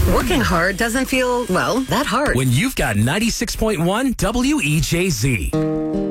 Working hard doesn't feel, well, that hard. When you've got 96.1 WEJZ.